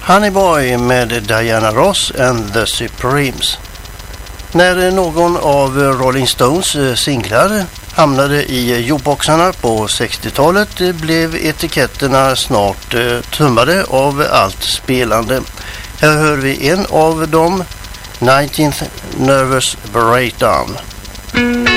Honey Boy med Diana Ross and the Supremes. När någon av Rolling Stones singlar hamnade i jukeboxarna på 60-talet blev etiketterna snart tummade av allt spelande. Här hör vi en av dem, 19th Nervous Breakdown.